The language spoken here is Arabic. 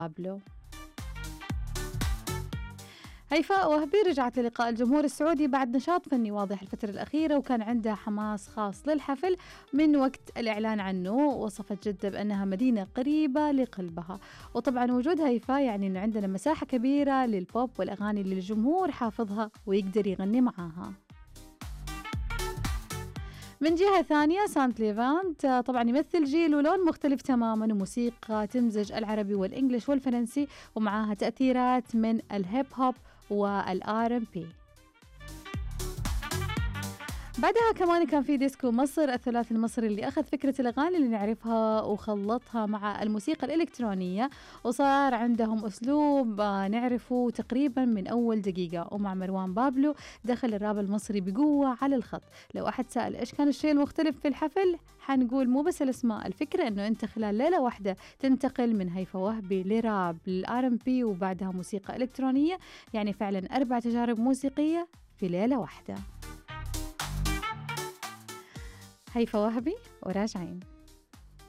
بابلو. هيفاء وهبي رجعت للقاء الجمهور السعودي بعد نشاط فني واضح الفترة الأخيرة، وكان عندها حماس خاص للحفل من وقت الإعلان عنه. وصفت جدة بأنها مدينة قريبة لقلبها، وطبعا وجود هيفاء يعني أنه عندنا مساحة كبيرة للبوب والأغاني اللي الجمهور حافظها ويقدر يغني معاها. من جهة ثانية سانت ليفانت طبعا يمثل جيل ولون مختلف تماما، وموسيقى تمزج العربي والإنجليش والفرنسي، ومعاها تأثيرات من الهيب هوب والآر ام بي. بعدها كمان كان في ديسكو مصر، الثلاثي المصري اللي أخذ فكرة الأغاني اللي نعرفها وخلطها مع الموسيقى الإلكترونية، وصار عندهم أسلوب نعرفه تقريبا من أول دقيقة. ومع مروان بابلو دخل الراب المصري بقوة على الخط. لو أحد سأل إيش كان الشيء المختلف في الحفل، حنقول مو بس الأسماء، الفكرة إنه أنت خلال ليلة واحدة تنتقل من هيفاء وهبي لراب للآر ام بي وبعدها موسيقى إلكترونية، يعني فعلا 4 تجارب موسيقية في ليلة واحدة. هيفاء وهبي وراجعين.